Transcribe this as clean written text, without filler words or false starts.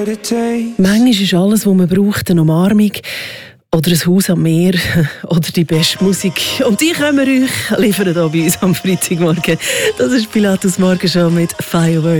Manchmal ist alles, was man braucht, eine Umarmung oder ein Haus am Meer oder die beste Musik. Und die können wir euch liefern hier bei uns am Freitagmorgen. Das ist Pilatus Morgenshow mit Fireworks.